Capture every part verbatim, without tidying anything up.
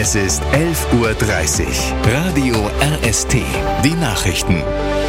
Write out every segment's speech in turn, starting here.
Es ist elf Uhr dreißig. Radio R S T. Die Nachrichten.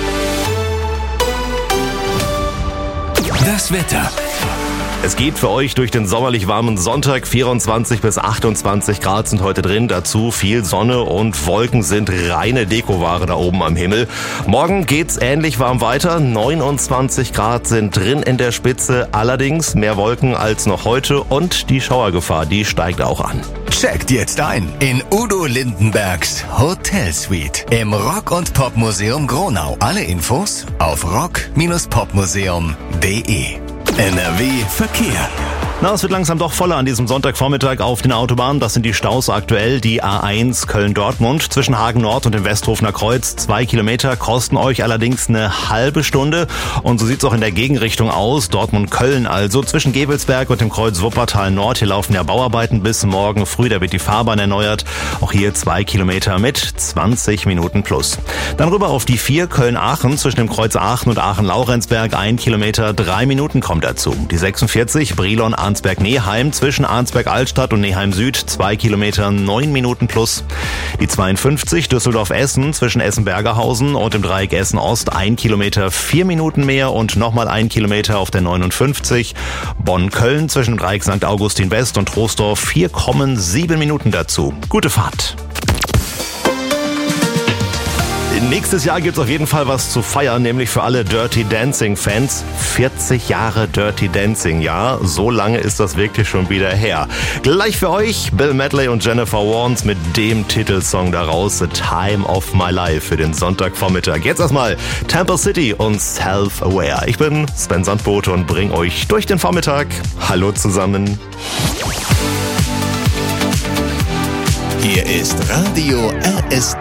Das Wetter. Es geht für euch durch den sommerlich warmen Sonntag. vierundzwanzig bis achtundzwanzig Grad sind heute drin. Dazu viel Sonne und Wolken sind reine Dekoware da oben am Himmel. Morgen geht's ähnlich warm weiter. neunundzwanzig Grad sind drin in der Spitze. Allerdings mehr Wolken als noch heute und die Schauergefahr, die steigt auch an. Checkt jetzt ein in Udo Lindenbergs Hotel Suite im Rock- und Popmuseum Gronau. Alle Infos auf rock Bindestrich popmuseum punkt de. N R W Verkehr. Na, es wird langsam doch voller an diesem Sonntagvormittag auf den Autobahnen. Das sind die Staus aktuell. Die A eins Köln-Dortmund zwischen Hagen Nord und dem Westhofener Kreuz. Zwei Kilometer kosten euch allerdings eine halbe Stunde. Und so sieht's auch in der Gegenrichtung aus. Dortmund-Köln also zwischen Gevelsberg und dem Kreuz Wuppertal Nord. Hier laufen ja Bauarbeiten bis morgen früh. Da wird die Fahrbahn erneuert. Auch hier zwei Kilometer mit zwanzig Minuten plus. Dann rüber auf die vier Köln-Aachen zwischen dem Kreuz Aachen und Aachen-Laurenzberg. Ein Kilometer, drei Minuten kommt dazu. Die sechsundvierzig Brilon Arnsberg-Neheim zwischen Arnsberg-Altstadt und Neheim Süd, zwei Kilometer, neun Minuten plus. Die zweiundfünfzig Düsseldorf-Essen zwischen Essen-Bergerhausen und dem Dreieck Essen-Ost, ein Kilometer, vier Minuten mehr und nochmal ein Kilometer auf der neunundfünfzig. Bonn-Köln zwischen dem Dreieck Sankt Augustin-West und Troisdorf, vier Komma sieben Minuten dazu. Gute Fahrt. Nächstes Jahr gibt's auf jeden Fall was zu feiern, nämlich für alle Dirty Dancing-Fans. vierzig Jahre Dirty Dancing, ja, so lange ist das wirklich schon wieder her. Gleich für euch Bill Medley und Jennifer Warnes mit dem Titelsong daraus, The Time of My Life für den Sonntagvormittag. Jetzt erstmal Temple City und Self-Aware. Ich bin Sven Sandbote und bring euch durch den Vormittag. Hallo zusammen. Hier ist Radio R S